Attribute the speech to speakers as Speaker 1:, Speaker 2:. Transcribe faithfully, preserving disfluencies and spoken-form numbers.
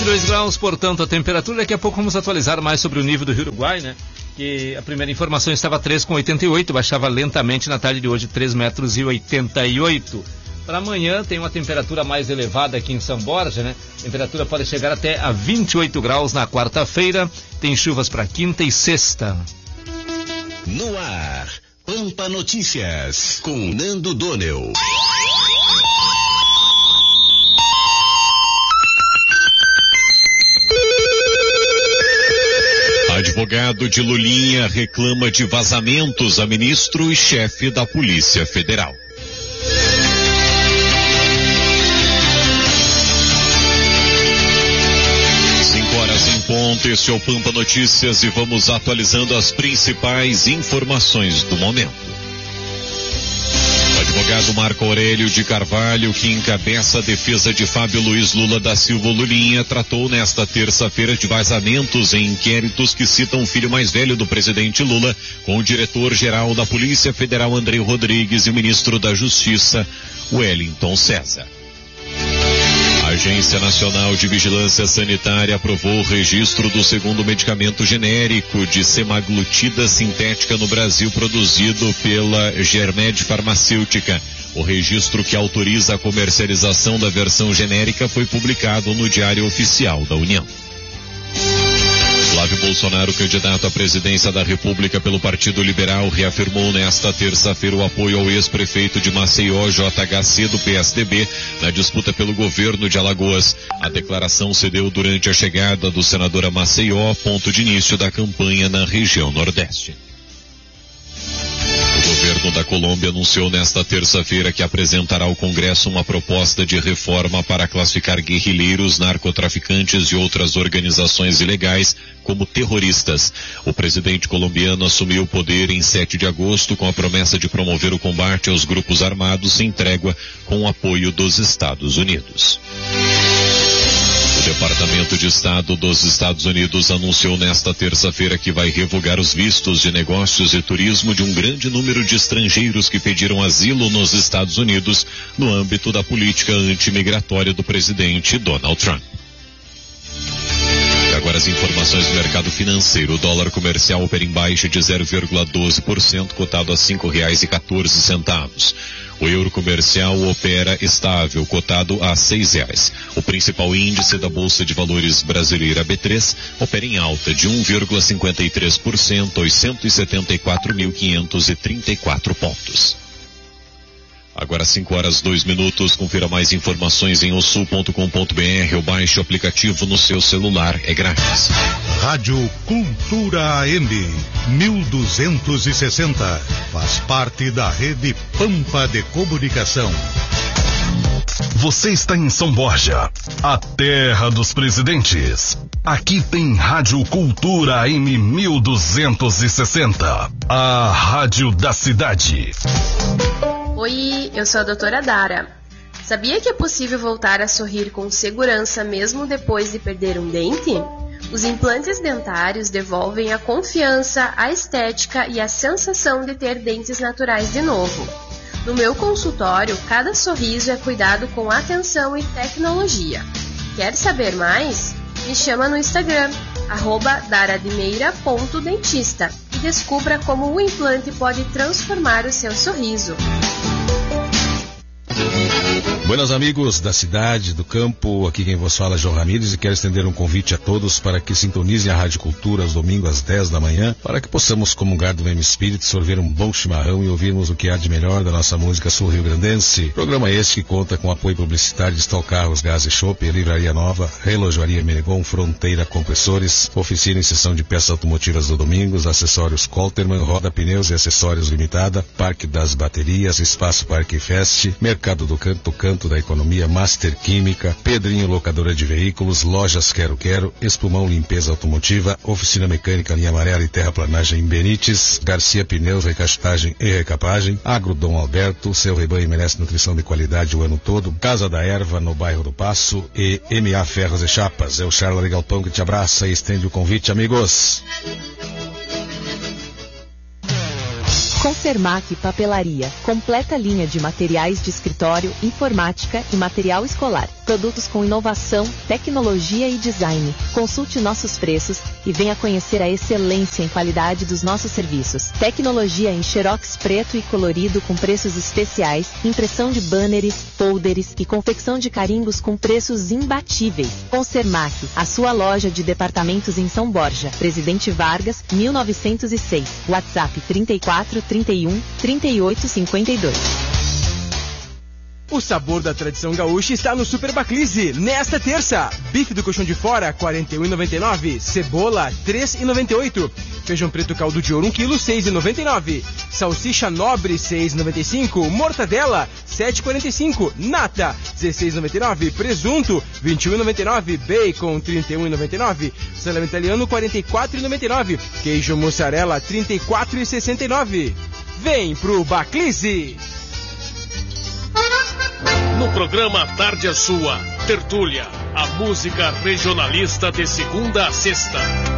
Speaker 1: dois graus, portanto, a temperatura. Daqui a pouco vamos atualizar mais sobre o nível do Rio Uruguai, né? Que a primeira informação estava três vírgula oitenta e oito, baixava lentamente na tarde de hoje, três metros e oitenta e oito. Para amanhã tem uma temperatura mais elevada aqui em São Borja, né? A temperatura pode chegar até a vinte e oito graus na quarta-feira. Tem chuvas para quinta e sexta.
Speaker 2: No ar, Pampa Notícias, com Nando Donel. Advogado de Lulinha reclama de vazamentos a ministro e chefe da Polícia Federal. Cinco horas em ponto, esse é o Pampa Notícias e vamos atualizando as principais informações do momento. O advogado Marco Aurélio de Carvalho, que encabeça a defesa de Fábio Luiz Lula da Silva Lulinha, tratou nesta terça-feira de vazamentos em inquéritos que citam o filho mais velho do presidente Lula com o diretor-geral da Polícia Federal, André Rodrigues, e o ministro da Justiça, Wellington César. A Agência Nacional de Vigilância Sanitária aprovou o registro do segundo medicamento genérico de semaglutida sintética no Brasil, produzido pela Germed Farmacêutica. O registro que autoriza a comercialização da versão genérica foi publicado no Diário Oficial da União. Flávio Bolsonaro, candidato à presidência da República pelo Partido Liberal, reafirmou nesta terça-feira o apoio ao ex-prefeito de Maceió, J H C, do P S D B, na disputa pelo governo de Alagoas. A declaração se deu durante a chegada do senador a Maceió, ponto de início da campanha na região Nordeste. O governo da Colômbia anunciou nesta terça-feira que apresentará ao Congresso uma proposta de reforma para classificar guerrilheiros, narcotraficantes e outras organizações ilegais como terroristas. O presidente colombiano assumiu o poder em sete de agosto com a promessa de promover o combate aos grupos armados sem trégua com o apoio dos Estados Unidos. O Departamento de Estado dos Estados Unidos anunciou nesta terça-feira que vai revogar os vistos de negócios e turismo de um grande número de estrangeiros que pediram asilo nos Estados Unidos no âmbito da política antimigratória do presidente Donald Trump. E agora as informações do mercado financeiro. O dólar comercial opera em baixa de zero vírgula doze por cento, cotado a cinco reais e quatorze centavos. O euro comercial opera estável, cotado a seis reais. O principal índice da Bolsa de Valores brasileira B três opera em alta de um vírgula cinquenta e três por cento aos cento e setenta e quatro mil quinhentos e trinta e quatro pontos. Agora cinco horas dois minutos, confira mais informações em osul ponto com ponto br ou baixe o aplicativo no seu celular, é grátis.
Speaker 3: Rádio Cultura A M mil duzentos e sessenta, faz parte da rede Pampa de Comunicação.
Speaker 4: Você está em São Borja, a terra dos presidentes. Aqui tem Rádio Cultura A M mil duzentos e sessenta, a rádio da cidade.
Speaker 5: Oi, eu sou a doutora Dara. Sabia que é possível voltar a sorrir com segurança mesmo depois de perder um dente? Os implantes dentários devolvem a confiança, a estética e a sensação de ter dentes naturais de novo. No meu consultório, cada sorriso é cuidado com atenção e tecnologia. Quer saber mais? Me chama no Instagram, arroba daradimeira ponto dentista, e descubra como o implante pode transformar o seu sorriso.
Speaker 6: Buenos amigos da cidade, do campo, aqui quem vos fala é João Ramírez e quero estender um convite a todos para que sintonizem a Rádio Cultura aos domingos às dez da manhã, para que possamos comungar do mesmo espírito, sorver um bom chimarrão e ouvirmos o que há de melhor da nossa música sul-rio-grandense. Programa este que conta com apoio publicitário de Stock Carros, Gás e Chopp, Livraria Nova, Relojoaria Menegon, Fronteira Compressores, Oficina e Sessão de Peças Automotivas do Domingos, Acessórios Colterman, Roda Pneus e Acessórios Limitada, Parque das Baterias, Espaço Parque Fest, Mercado do Canto, Canto da Economia, Master Química, Pedrinho Locadora de Veículos, Lojas Quero Quero, Espumão Limpeza Automotiva, Oficina Mecânica Linha Amarela e Terraplanagem em Benites, Garcia Pneus, Recastagem e Recapagem, Agro Dom Alberto, seu rebanho merece nutrição de qualidade o ano todo, Casa da Erva no bairro do Passo e M A Ferros e Chapas. É o Charles Galpão que te abraça e estende o convite, amigos.
Speaker 7: Consermac Papelaria, completa linha de materiais de escritório, informática e material escolar. Produtos com inovação, tecnologia e design. Consulte nossos preços e venha conhecer a excelência em qualidade dos nossos serviços. Tecnologia em xerox preto e colorido com preços especiais, impressão de banners, folders e confecção de carimbos com preços imbatíveis. Consermac, a sua loja de departamentos em São Borja. Presidente Vargas, mil novecentos e seis. WhatsApp trinta e quatro, trinta e um, trinta e oito, cinquenta e dois.
Speaker 8: O sabor da tradição gaúcha está no Super Baclise. Nesta terça, bife do colchão de fora, quarenta e um reais e noventa e nove centavos. Cebola, três reais e noventa e oito centavos. Feijão preto caldo de ouro, um quilo, seis reais e noventa e nove centavos. Salsicha nobre, seis reais e noventa e cinco centavos. Mortadela, sete reais e quarenta e cinco centavos. Nata, dezesseis reais e noventa e nove centavos. Presunto, vinte e um reais e noventa e nove centavos. Bacon, trinta e um reais e noventa e nove centavos. Salame italiano, quarenta e quatro reais e noventa e nove centavos. Queijo mussarela, trinta e quatro reais e sessenta e nove centavos. Vem pro Baclise!
Speaker 9: No programa Tarde é Sua, Tertúlia, a música regionalista de segunda a sexta.